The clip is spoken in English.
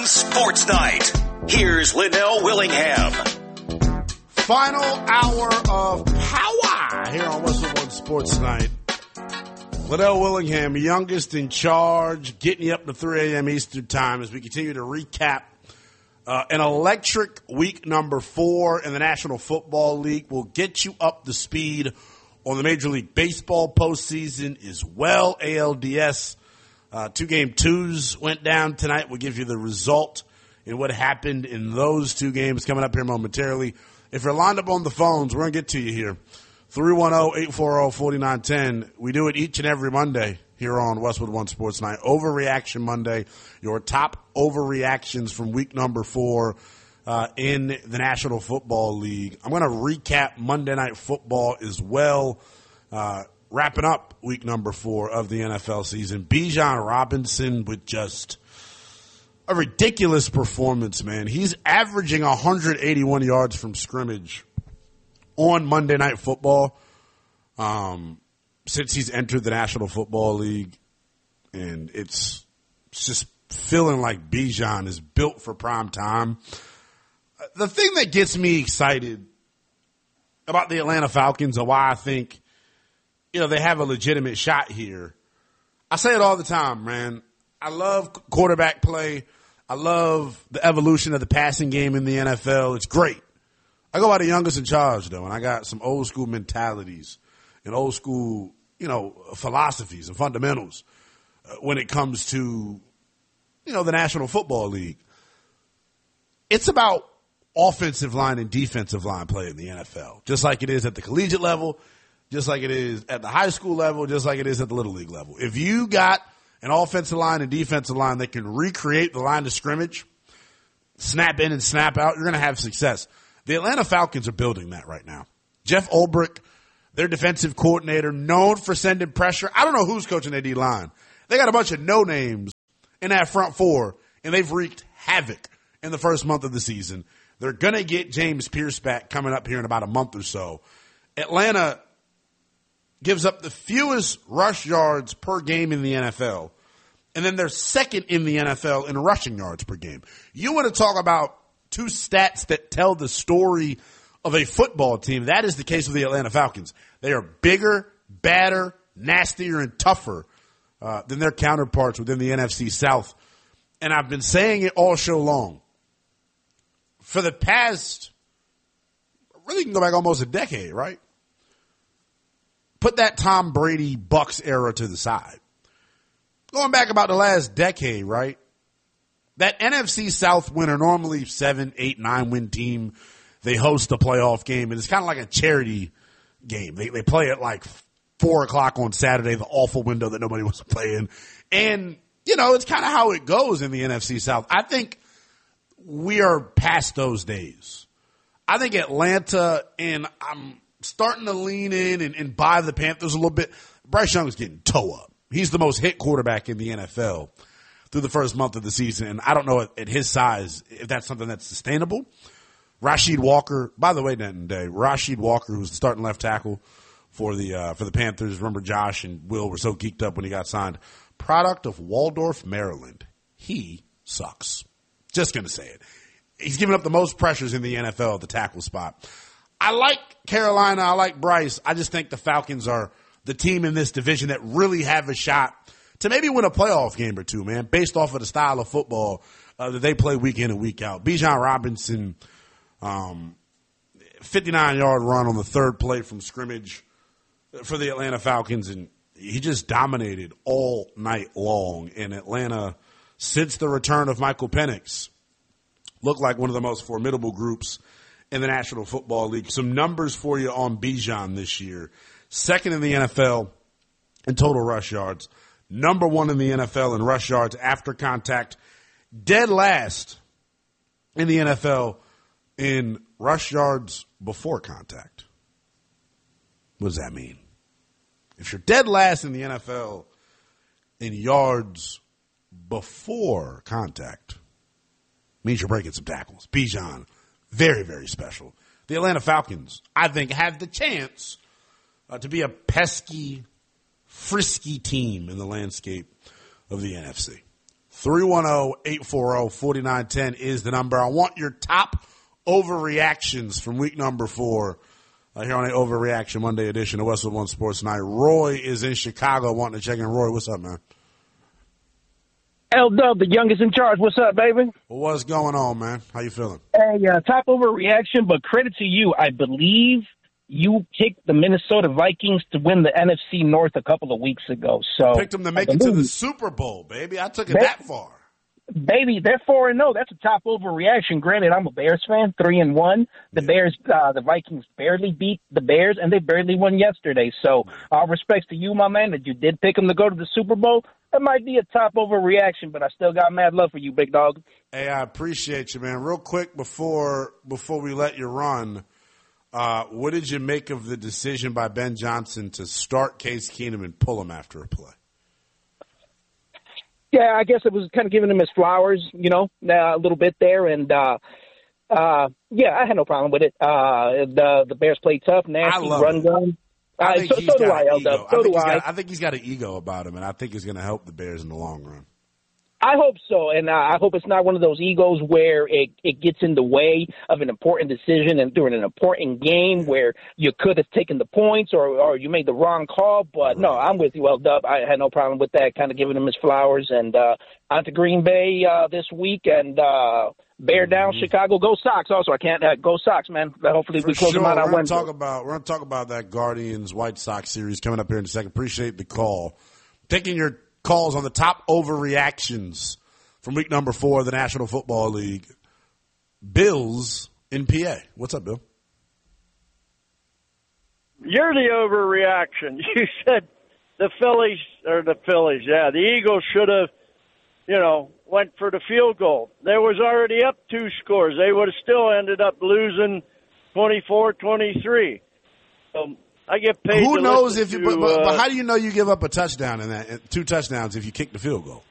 Sports Night. Here's Linnell Willingham. Final hour of power here on Westwood One Sports Night. Linnell Willingham, youngest in charge, getting you up to 3 a.m. Eastern Time as we continue to recap an electric week number 4 in the National Football League. We'll get you up to speed on the Major League Baseball postseason as well. ALDS 2-game twos went down tonight. We'll give you the result and what happened in those 2 games coming up here momentarily. If you're lined up on the phones, we're going to get to you here. 310-840-4910. We do it each and every Monday here on Westwood One Sports Night. Overreaction Monday. Your top overreactions from week number 4 in the National Football League. I'm going to recap Monday Night Football as well. Wrapping up week number 4 of the NFL season. Bijan Robinson with just a ridiculous performance, man. He's averaging 181 yards from scrimmage on Monday Night Football since he's entered the National Football League. And it's just feeling like Bijan is built for prime time. The thing that gets me excited about the Atlanta Falcons and why I think, they have a legitimate shot here. I say it all the time, man. I love quarterback play. I love the evolution of the passing game in the NFL. It's great. I go by the youngest in charge, though, and I got some old school mentalities and old school, philosophies and fundamentals when it comes to, the National Football League. It's about offensive line and defensive line play in the NFL, just like it is at the collegiate level, just like it is at the high school level, just like it is at the Little League level. If you got an offensive line and defensive line that can recreate the line of scrimmage, snap in and snap out, you're going to have success. The Atlanta Falcons are building that right now. Jeff Ulbrich, their defensive coordinator, known for sending pressure. I don't know who's coaching their D-line. They got a bunch of no-names in that front 4, and they've wreaked havoc in the first month of the season. They're going to get James Pierce back coming up here in about a month or so. Atlanta gives up the fewest rush yards per game in the NFL, and then they're second in the NFL in rushing yards per game. You want to talk about 2 stats that tell the story of a football team, that is the case with the Atlanta Falcons. They are bigger, badder, nastier, and tougher than their counterparts within the NFC South. And I've been saying it all show long. For the past, really can go back almost a decade, right? Put that Tom Brady Bucs era to the side. Going back about the last decade, right? That NFC South winner, normally 7, 8, 9 win team, they host a playoff game, and it's kind of like a charity game. They play at like 4 o'clock on Saturday, the awful window that nobody wants to play in. And, it's kind of how it goes in the NFC South. I think we are past those days. I think Atlanta, and I'm starting to lean in and buy the Panthers a little bit. Bryce Young is getting toe up. He's the most hit quarterback in the NFL through the first month of the season. And I don't know at his size if that's something that's sustainable. Rasheed Walker, by the way, Rasheed Walker, who's the starting left tackle for the Panthers. Remember Josh and Will were so geeked up when he got signed. Product of Waldorf, Maryland. He sucks. Just going to say it. He's given up the most pressures in the NFL at the tackle spot. I like Carolina. I like Bryce. I just think the Falcons are the team in this division that really have a shot to maybe win a playoff game or 2, man, based off of the style of football that they play week in and week out. Bijan Robinson, 59-yard run on the 3rd play from scrimmage for the Atlanta Falcons, and he just dominated all night long. In Atlanta, since the return of Michael Penix, looked like one of the most formidable groups in the National Football League. Some numbers for you on Bijan this year. 2nd in the NFL in total rush yards. Number 1 in the NFL in rush yards after contact. Dead last in the NFL in rush yards before contact. What does that mean? If you're dead last in the NFL in yards before contact, means you're breaking some tackles. Bijan, very, very special. The Atlanta Falcons, I think, have the chance to be a pesky, frisky team in the landscape of the NFC. 310-840-4910 is the number. I want your top overreactions from week number 4 here on the Overreaction Monday edition of Westwood One Sports Night. Roy is in Chicago wanting to check in. Roy, what's up, man? L-Dub, the youngest in charge. What's up, baby? Well, what's going on, man? How you feeling? Hey, top overreaction, but credit to you. I believe you picked the Minnesota Vikings to win the NFC North a couple of weeks ago. So picked them to make it to the Super Bowl, baby. I took it that far. Baby, they're 4-0. That's a top overreaction. Granted, I'm a Bears fan, 3-1. The Bears, the Vikings barely beat the Bears, and they barely won yesterday. So, all respects to you, my man, that you did pick them to go to the Super Bowl. That might be a top overreaction, but I still got mad love for you, big dog. Hey, I appreciate you, man. Real quick before we let you run, what did you make of the decision by Ben Johnson to start Case Keenum and pull him after a play? Yeah, I guess it was kind of giving him his flowers, a little bit there. And, yeah, I had no problem with it. The Bears played tough, nasty, run gun. I think so do I, L-Dub. So do I. I think he's got an ego about him, and I think it's going to help the Bears in the long run. I hope so, and I hope it's not one of those egos where it gets in the way of an important decision and during an important game where you could have taken the points or you made the wrong call. But, no, I'm with you, L-Dub. I had no problem with that, kind of giving him his flowers. And on to Green Bay this week, and bear down Chicago. Go Sox also. I can't go Sox, man. Hopefully we close them out on Wednesday. We're going to talk about that Guardians-White Sox series coming up here in a second. Appreciate the call. Taking your calls on the top overreactions from week number 4 of the National Football League. Bill's in PA. What's up, Bill? You're the overreaction. You said the Phillies, yeah, the Eagles should have, went for the field goal. They was already up 2 scores. They would have still ended up losing 24-23. I get paid. Who knows if you? But how do you know you give up a touchdown in that 2 touchdowns if you kick the field goal?